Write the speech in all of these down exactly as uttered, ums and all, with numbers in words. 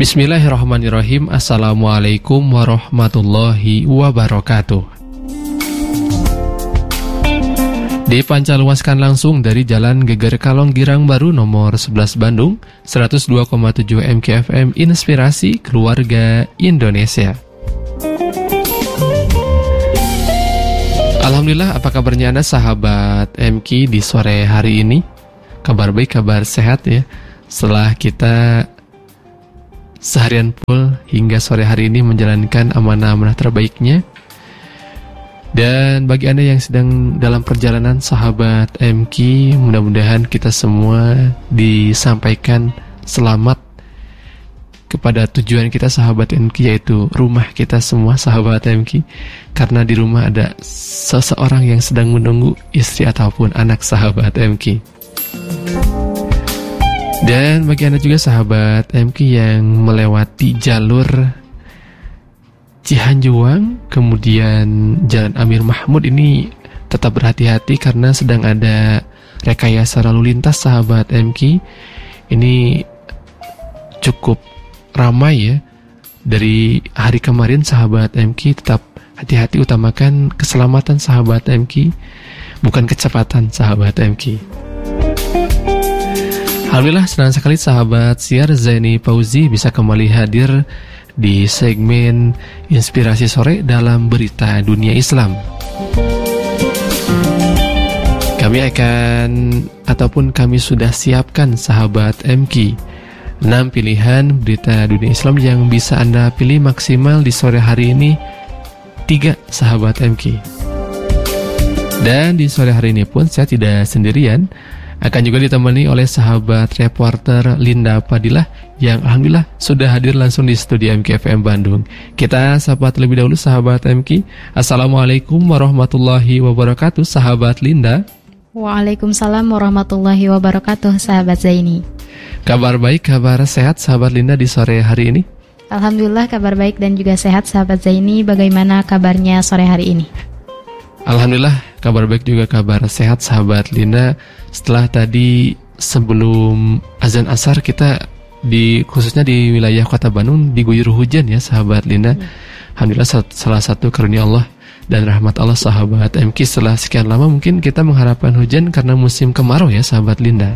Bismillahirrahmanirrahim. Assalamualaikum warahmatullahi wabarakatuh. Dipancarluaskan langsung dari Jalan Geger Kalong Girang Baru nomor sebelas Bandung, seratus dua koma tujuh M K F M, Inspirasi Keluarga Indonesia. Alhamdulillah, apa kabarnya Anda sahabat M K di sore hari ini? Kabar baik, kabar sehat ya. Setelah kita seharian full hingga sore hari ini menjalankan amanah-amanah terbaiknya. Dan bagi Anda yang sedang dalam perjalanan sahabat M K, mudah-mudahan kita semua disampaikan selamat kepada tujuan kita sahabat M K, yaitu rumah kita semua sahabat M K. Karena di rumah ada seseorang yang sedang menunggu, istri ataupun anak sahabat M K. Dan bagi Anda juga sahabat M K yang melewati jalur Cihanjuang, kemudian Jalan Amir Mahmud, ini tetap berhati-hati karena sedang ada rekayasa lalu lintas sahabat M K. Ini cukup ramai ya. Dari hari kemarin sahabat M K, tetap hati-hati, utamakan keselamatan sahabat M K, bukan kecepatan sahabat M K. Alhamdulillah, senang sekali sahabat siar Zaini Fauzi bisa kembali hadir di segmen Inspirasi Sore dalam Berita Dunia Islam. Kami akan ataupun kami sudah siapkan sahabat M K enam pilihan berita dunia Islam yang bisa Anda pilih maksimal di sore hari ini, tiga sahabat M K. Dan di sore hari ini pun saya tidak sendirian, akan juga ditemani oleh sahabat reporter Linda Fadilah yang alhamdulillah sudah hadir langsung di studio M K F M Bandung. Kita sapa terlebih dahulu sahabat M K. Assalamualaikum warahmatullahi wabarakatuh sahabat Linda. Waalaikumsalam warahmatullahi wabarakatuh sahabat Zaini. Kabar baik, kabar sehat sahabat Linda di sore hari ini? Alhamdulillah kabar baik dan juga sehat sahabat Zaini. Bagaimana kabarnya sore hari ini? Alhamdulillah kabar baik juga kabar sehat sahabat Linda. Setelah tadi sebelum azan asar kita di khususnya di wilayah Kota Bandung diguyur hujan ya sahabat Linda. Ya. Alhamdulillah salah satu karunia Allah dan rahmat Allah sahabat M K. Setelah sekian lama mungkin kita mengharapkan hujan karena musim kemarau ya sahabat Linda.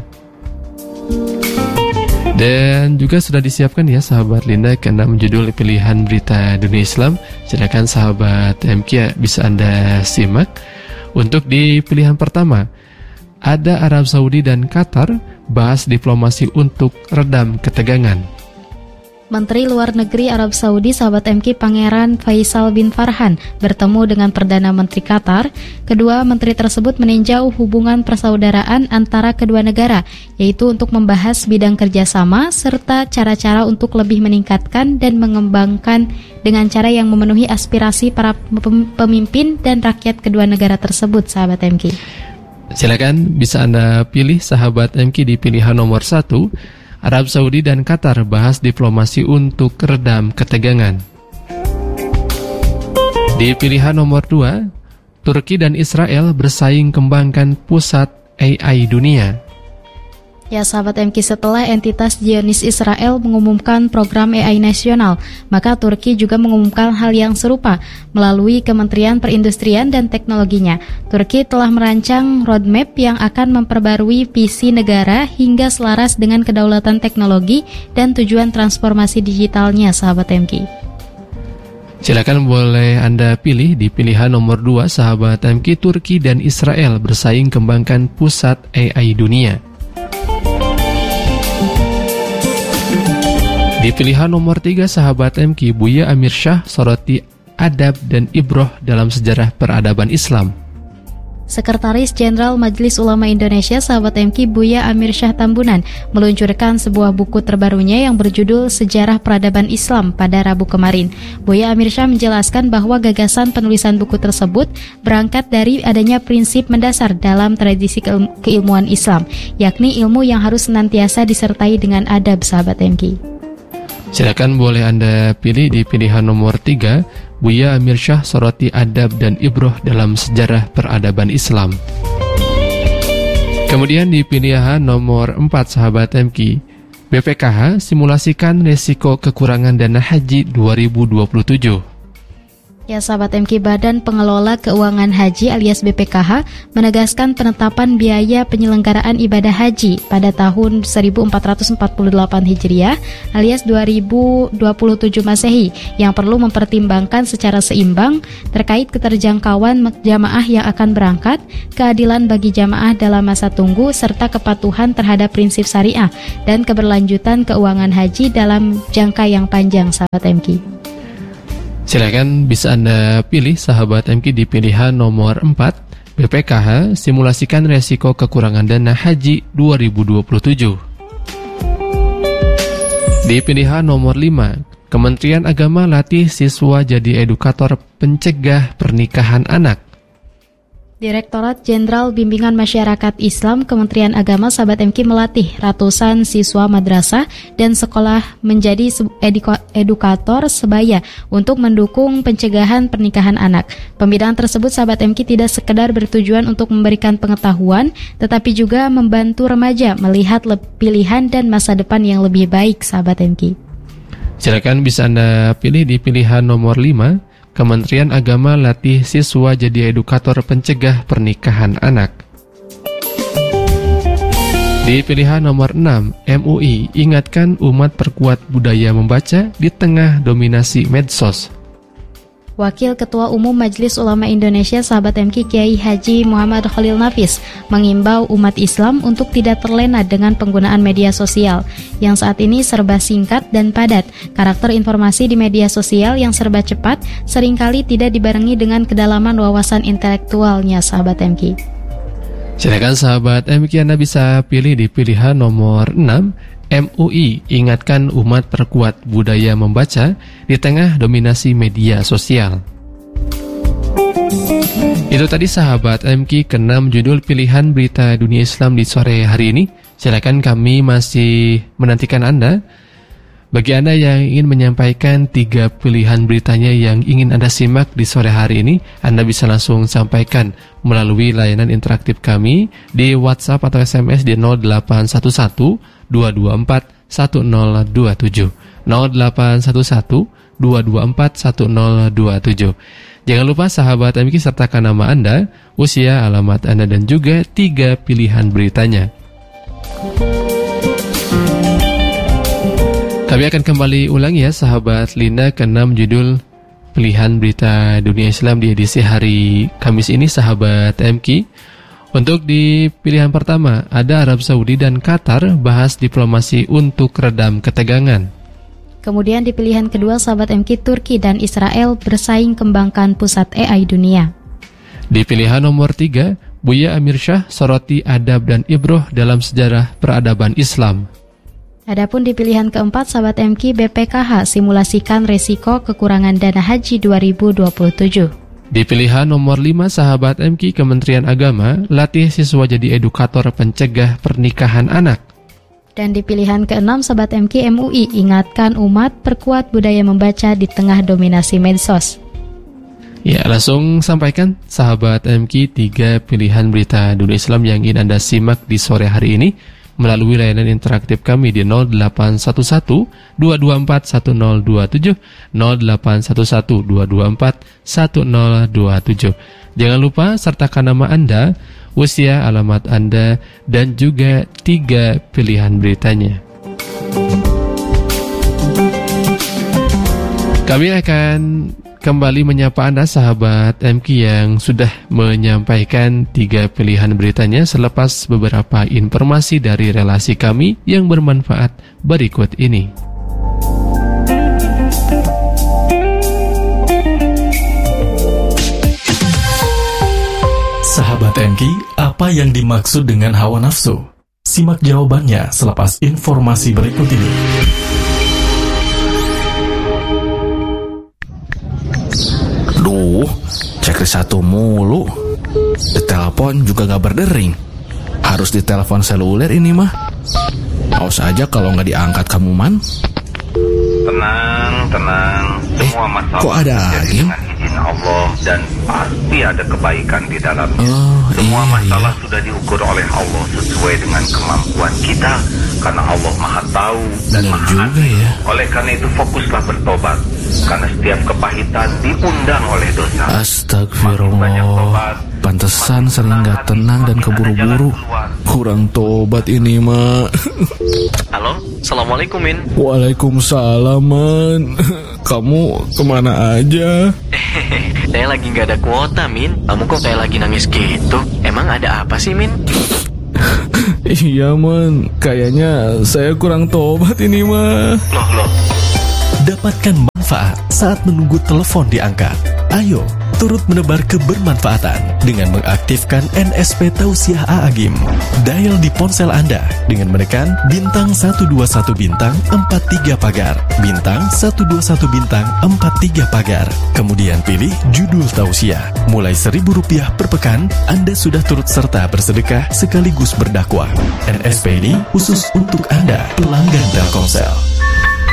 Dan juga sudah disiapkan ya sahabat Linda karena menjudul pilihan berita dunia Islam. Silakan sahabat M K bisa Anda simak. Untuk di pilihan pertama, ada Arab Saudi dan Qatar bahas diplomasi untuk redam ketegangan. Menteri Luar Negeri Arab Saudi sahabat M K Pangeran Faisal bin Farhan bertemu dengan Perdana Menteri Qatar. Kedua menteri tersebut meninjau hubungan persaudaraan antara kedua negara, yaitu untuk membahas bidang kerjasama serta cara-cara untuk lebih meningkatkan dan mengembangkan dengan cara yang memenuhi aspirasi para pemimpin dan rakyat kedua negara tersebut sahabat M K. Silakan bisa Anda pilih sahabat M K di pilihan nomor satu. Arab Saudi dan Qatar bahas diplomasi untuk redam ketegangan. Di pilihan nomor dua, Turki dan Israel bersaing kembangkan pusat A I dunia. Ya sahabat M K, setelah entitas Zionis Israel mengumumkan program A I nasional, maka Turki juga mengumumkan hal yang serupa melalui Kementerian Perindustrian dan Teknologinya. Turki telah merancang roadmap yang akan memperbarui visi negara hingga selaras dengan kedaulatan teknologi dan tujuan transformasi digitalnya sahabat M K. Silakan boleh Anda pilih di pilihan nomor dua sahabat M K. Turki dan Israel bersaing kembangkan pusat A I dunia. Di pilihan nomor tiga sahabat M K, Buya Amir Syah soroti adab dan ibroh dalam sejarah peradaban Islam. Sekretaris Jenderal Majelis Ulama Indonesia sahabat M K Buya Amir Syah Tambunan meluncurkan sebuah buku terbarunya yang berjudul Sejarah Peradaban Islam pada Rabu kemarin. Buya Amir Syah menjelaskan bahwa gagasan penulisan buku tersebut berangkat dari adanya prinsip mendasar dalam tradisi keilmu- keilmuan Islam, yakni ilmu yang harus senantiasa disertai dengan adab sahabat M K. Silakan boleh Anda pilih di pilihan nomor tiga, Buya Amir Syah soroti adab dan ibroh dalam sejarah peradaban Islam. Kemudian di pilihan nomor empat sahabat M K, B P K H simulasikan risiko kekurangan dana haji dua ribu dua puluh tujuh. Ya sahabat M K, Badan Pengelola Keuangan Haji alias B P K H menegaskan penetapan biaya penyelenggaraan ibadah haji pada tahun seribu empat ratus empat puluh delapan Hijriah alias dua ribu dua puluh tujuh Masehi yang perlu mempertimbangkan secara seimbang terkait keterjangkauan jamaah yang akan berangkat, keadilan bagi jamaah dalam masa tunggu, serta kepatuhan terhadap prinsip syariah dan keberlanjutan keuangan haji dalam jangka yang panjang, sahabat M K. Silakan bisa Anda pilih sahabat M K di pilihan nomor empat, B P K H simulasikan resiko kekurangan dana haji dua ribu dua puluh tujuh. Di pilihan nomor lima, Kementerian Agama latih siswa jadi edukator pencegah pernikahan anak. Direktorat Jenderal Bimbingan Masyarakat Islam Kementerian Agama, sahabat M K, melatih ratusan siswa madrasah dan sekolah menjadi eduka- edukator sebaya untuk mendukung pencegahan pernikahan anak. Pembinaan tersebut, sahabat M K, tidak sekedar bertujuan untuk memberikan pengetahuan, tetapi juga membantu remaja melihat le- pilihan dan masa depan yang lebih baik, sahabat M K. Silakan bisa Anda pilih di pilihan nomor lima, Kementerian Agama latih siswa jadi edukator pencegah pernikahan anak. Di pilihan nomor enam, M U I ingatkan umat perkuat budaya membaca di tengah dominasi medsos. Wakil Ketua Umum Majelis Ulama Indonesia, sahabat M K, Kiai Haji Muhammad Khalil Nafis mengimbau umat Islam untuk tidak terlena dengan penggunaan media sosial yang saat ini serba singkat dan padat. Karakter informasi di media sosial yang serba cepat seringkali tidak dibarengi dengan kedalaman wawasan intelektualnya, sahabat M K. Silakan sahabat M K, Anda bisa pilih di pilihan nomor enam, M U I ingatkan umat perkuat budaya membaca di tengah dominasi media sosial. Itu tadi sahabat M K keenam judul pilihan berita dunia Islam di sore hari ini. Silakan, kami masih menantikan Anda. Bagi Anda yang ingin menyampaikan tiga pilihan beritanya yang ingin Anda simak di sore hari ini, Anda bisa langsung sampaikan melalui layanan interaktif kami di WhatsApp atau S M S di nol delapan satu satu dua dua empat satu nol dua tujuh nol delapan satu satu dua dua empat satu nol dua tujuh. Jangan lupa sahabat M K sertakan nama Anda, usia, alamat Anda, dan juga tiga pilihan beritanya. Kami akan kembali ulang ya sahabat Linda keenam judul pilihan berita dunia Islam di edisi hari Kamis ini, sahabat M K. Untuk di pilihan pertama ada Arab Saudi dan Qatar bahas diplomasi untuk redam ketegangan. Kemudian di pilihan kedua, sahabat M K, Turki dan Israel bersaing kembangkan pusat A I dunia. Di pilihan nomor tiga, Buya Amir Shah soroti adab dan ibroh dalam sejarah peradaban Islam. Adapun di pilihan keempat, sahabat M K, B P K H simulasikan resiko kekurangan dana haji dua ribu dua puluh tujuh. Di pilihan nomor lima, sahabat M K, Kementerian Agama latih siswa jadi edukator pencegah pernikahan anak. Dan di pilihan keenam, sahabat M K, M U I ingatkan umat perkuat budaya membaca di tengah dominasi medsos. Ya, langsung sampaikan sahabat M K tiga pilihan berita dunia Islam yang ingin Anda simak di sore hari ini melalui layanan interaktif kami di nol delapan satu satu dua dua empat satu nol dua tujuh nol delapan satu satu dua dua empat satu nol dua tujuh. Jangan lupa sertakan nama Anda, usia, alamat Anda, dan juga tiga pilihan beritanya. Kami akan kembali menyapa Anda sahabat M K yang sudah menyampaikan tiga pilihan beritanya selepas beberapa informasi dari relasi kami yang bermanfaat berikut ini. Sahabat M K, apa yang dimaksud dengan hawa nafsu? Simak jawabannya selepas informasi berikut ini. Duh, cek satu mulu. Ditelepon juga gak berdering. Harus ditelepon seluler ini mah. Awas aja kalau gak diangkat kamu, Man. Tenang, tenang. Eh, Semua masalah kok ada lagi? Allah dan pasti ada kebaikan di dalamnya. Oh, Semua iya, masalah iya. sudah diukur oleh Allah sesuai dengan kemampuan kita, karena Allah Maha Tahu dan Benar Maha juga Adil. ya. Oleh karena itu fokuslah bertobat, karena setiap kepahitan diundang oleh dosa. Astagfirullah. Pantesan sering gak tenang dan keburu-buru. Kurang tobat ini, Mak. Halo, Assalamualaikum, Min. Waalaikumsalam, Man. Kamu kemana aja? Saya lagi nggak ada kuota, Min. Kamu kok kayak lagi nangis gitu? Emang ada apa sih, Min? Iya, Man. Kayaknya saya kurang tobat ini, mah. Loh, loh. Dapatkan manfaat saat menunggu telepon diangkat. Ayo, turut menebar kebermanfaatan dengan mengaktifkan N S P Tausiah A A G I M. Dial di ponsel Anda dengan menekan bintang satu dua satu bintang empat tiga pagar, bintang satu dua satu bintang empat tiga pagar. Kemudian pilih judul tausiah. Mulai seribu rupiah per pekan, Anda sudah turut serta bersedekah sekaligus berdakwah. N S P ini khusus untuk Anda, pelanggan Telkomsel.